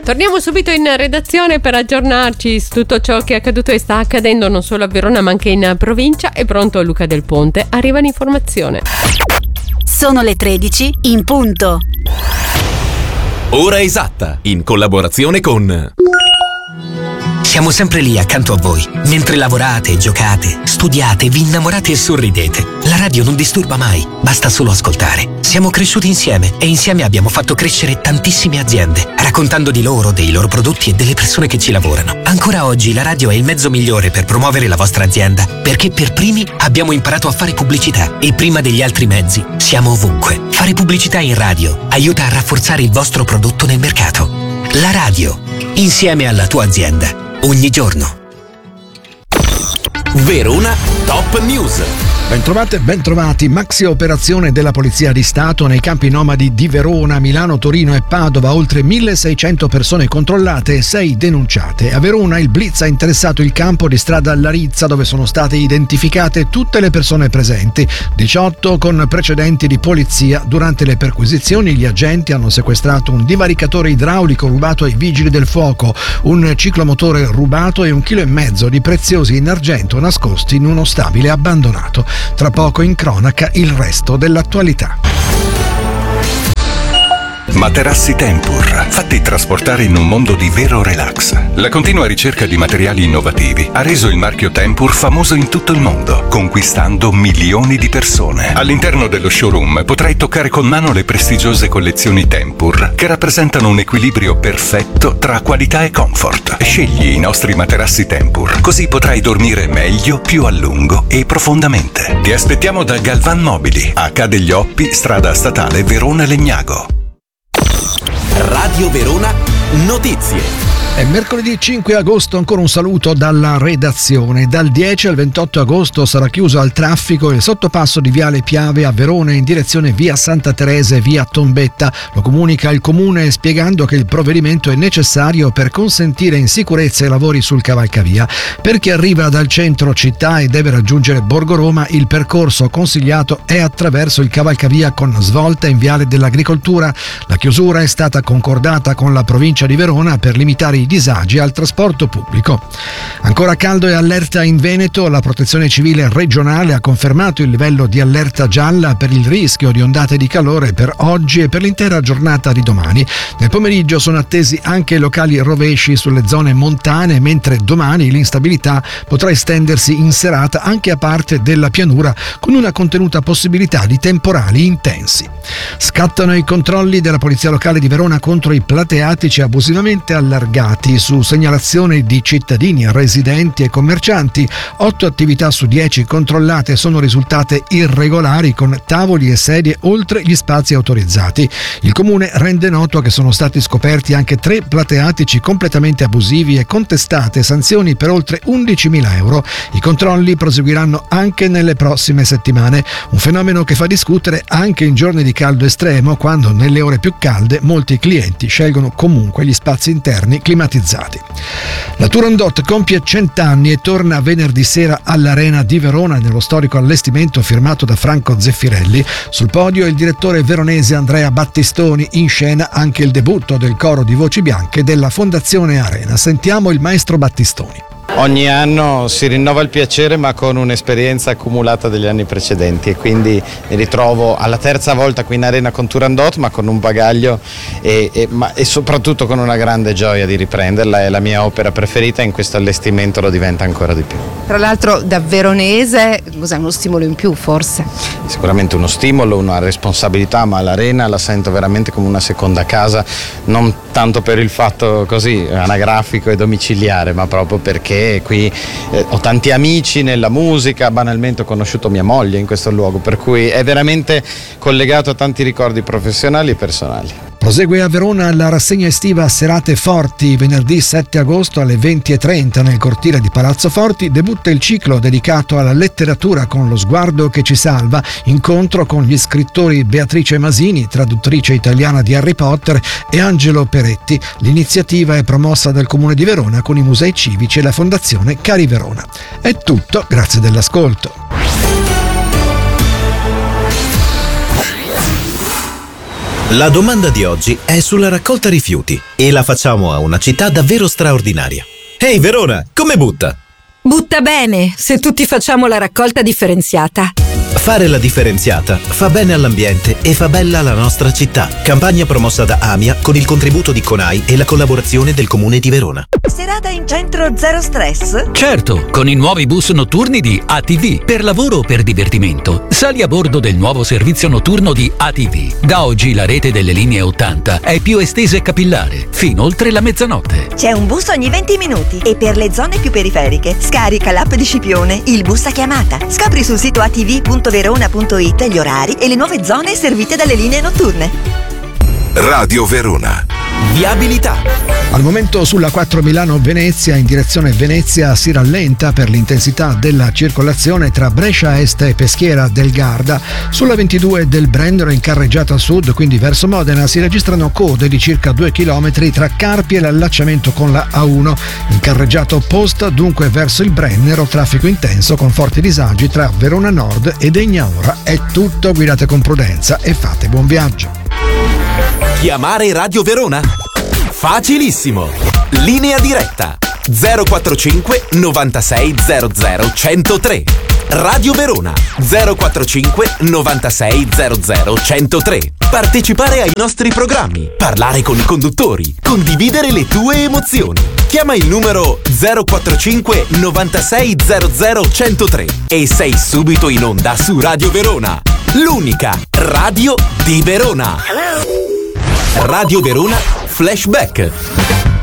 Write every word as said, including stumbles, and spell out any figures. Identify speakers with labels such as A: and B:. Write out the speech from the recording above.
A: Torniamo subito in redazione per aggiornarci su tutto ciò che è accaduto e sta accadendo non solo a Verona ma anche in provincia. È pronto Luca Del Ponte, arriva l'informazione.
B: Sono le tredici in punto.
C: Ora esatta, in collaborazione con...
D: Siamo sempre lì accanto a voi, mentre lavorate, giocate, studiate, vi innamorate e sorridete. La radio non disturba mai, basta solo ascoltare. Siamo cresciuti insieme e insieme abbiamo fatto crescere tantissime aziende, raccontando di loro, dei loro prodotti e delle persone che ci lavorano. Ancora oggi la radio è il mezzo migliore per promuovere la vostra azienda, perché per primi abbiamo imparato a fare pubblicità e prima degli altri mezzi siamo ovunque. Fare pubblicità in radio aiuta a rafforzare il vostro prodotto nel mercato. La radio, insieme alla tua azienda. Ogni giorno.
C: Verona Top News.
E: Bentrovate e bentrovati. Maxi operazione della Polizia di Stato nei campi nomadi di Verona, Milano, Torino e Padova. Oltre milleseicento persone controllate e sei denunciate. A Verona il blitz ha interessato il campo di strada Larizza, dove sono state identificate tutte le persone presenti, diciotto con precedenti di polizia. Durante le perquisizioni gli agenti hanno sequestrato un divaricatore idraulico rubato ai vigili del fuoco, un ciclomotore rubato e un chilo e mezzo di preziosi in argento nascosti in uno stabile abbandonato. Tra poco in cronaca il resto dell'attualità.
F: Materassi Tempur, fatti trasportare in un mondo di vero relax. La continua ricerca di materiali innovativi ha reso il marchio Tempur famoso in tutto il mondo, conquistando milioni di persone. All'interno dello showroom potrai toccare con mano le prestigiose collezioni Tempur, che rappresentano un equilibrio perfetto tra qualità e comfort. Scegli i nostri materassi Tempur, così potrai dormire meglio, più a lungo e profondamente. Ti aspettiamo da Galvan Mobili, a Ca' degli Oppi, strada statale Verona Legnago.
C: Radio Verona Notizie.
E: È mercoledì cinque agosto, ancora un saluto dalla redazione. Dal dieci al ventotto agosto sarà chiuso al traffico il sottopasso di Viale Piave a Verona in direzione via Santa Teresa e via Tombetta. Lo comunica il comune spiegando che il provvedimento è necessario per consentire in sicurezza i lavori sul cavalcavia. Per chi arriva dal centro città e deve raggiungere Borgo Roma, il percorso consigliato è attraverso il cavalcavia con svolta in Viale dell'Agricoltura. La chiusura è stata concordata con la provincia di Verona per limitare i disagi al trasporto pubblico. Ancora caldo e allerta in Veneto. La Protezione Civile regionale ha confermato il livello di allerta gialla per il rischio di ondate di calore per oggi e per l'intera giornata di domani. Nel pomeriggio sono attesi anche locali rovesci sulle zone montane, mentre domani l'instabilità potrà estendersi in serata anche a parte della pianura, con una contenuta possibilità di temporali intensi. Scattano i controlli della Polizia Locale di Verona contro i plateatici abusivamente allargati. Su segnalazione di cittadini, residenti e commercianti, otto attività su dieci controllate sono risultate irregolari, con tavoli e sedie oltre gli spazi autorizzati. Il comune rende noto che sono stati scoperti anche tre plateatici completamente abusivi e contestate sanzioni per oltre undicimila euro. I controlli proseguiranno anche nelle prossime settimane, un fenomeno che fa discutere anche in giorni di caldo estremo, quando nelle ore più calde molti clienti scelgono comunque gli spazi interni climatizzati. La Turandot compie cent'anni e torna venerdì sera all'Arena di Verona nello storico allestimento firmato da Franco Zeffirelli. Sul podio il direttore veronese Andrea Battistoni, in scena anche il debutto del coro di voci bianche della Fondazione Arena. Sentiamo il maestro Battistoni.
G: Ogni anno si rinnova il piacere, ma con un'esperienza accumulata degli anni precedenti, e quindi mi ritrovo alla terza volta qui in Arena con Turandot, ma con un bagaglio e, e, ma, e soprattutto con una grande gioia di riprenderla. È la mia opera preferita e in questo allestimento lo diventa ancora di più.
H: Tra l'altro da veronese, cos'è, uno stimolo in più forse?
G: Sicuramente uno stimolo, una responsabilità, ma l'Arena la sento veramente come una seconda casa, non tanto per il fatto così anagrafico e domiciliare, ma proprio perché qui eh, ho tanti amici nella musica, banalmente ho conosciuto mia moglie in questo luogo, per cui è veramente collegato a tanti ricordi professionali e personali.
E: Prosegue a Verona la rassegna estiva Serate Forti. Venerdì sette agosto alle venti e trenta nel cortile di Palazzo Forti debutta il ciclo dedicato alla letteratura con Lo sguardo che ci salva, incontro con gli scrittori Beatrice Masini, traduttrice italiana di Harry Potter, e Angelo Peretti. L'iniziativa è promossa dal Comune di Verona con i musei civici e la Fondazione Cari Verona. È tutto, grazie dell'ascolto.
I: La domanda di oggi è sulla raccolta rifiuti e la facciamo a una città davvero straordinaria. Ehi Verona, come butta?
J: Butta bene, se tutti facciamo la raccolta differenziata.
I: Fare la differenziata fa bene all'ambiente e fa bella la nostra città. Campagna promossa da AMIA con il contributo di CONAI e la collaborazione del Comune di Verona.
K: Serata in centro zero stress?
L: Certo, con i nuovi bus notturni di A T V. Per lavoro o per divertimento, sali a bordo del nuovo servizio notturno di A T V. Da oggi la rete delle linee ottanta è più estesa e capillare, fino oltre la mezzanotte.
K: C'è un bus ogni venti minuti e per le zone più periferiche scarica l'app di Scipione, il bus a chiamata. Scopri sul sito a t v punto verona punto it gli orari e le nuove zone servite dalle linee notturne.
C: Radio Verona. Viabilità.
E: Al momento sulla quattro Milano-Venezia in direzione Venezia si rallenta per l'intensità della circolazione tra Brescia Est e Peschiera del Garda. Sulla ventidue del Brennero in carreggiata sud, quindi verso Modena, si registrano code di circa due chilometri tra Carpi e l'allacciamento con la A uno. In carreggiata opposta, dunque verso il Brennero, traffico intenso con forti disagi tra Verona Nord e Degnaora. È tutto, guidate con prudenza e fate buon viaggio.
C: Chiamare Radio Verona? Facilissimo! Linea diretta zero quattrocentocinque novantasei zero zero centotré. Radio Verona zero quattrocentocinque novantasei zero zero centotré. Partecipare ai nostri programmi, parlare con i conduttori, condividere le tue emozioni. Chiama il numero zero quattrocentocinque novantasei zero zero centotré e sei subito in onda su Radio Verona, l'unica radio di Verona. Radio Verona Flashback.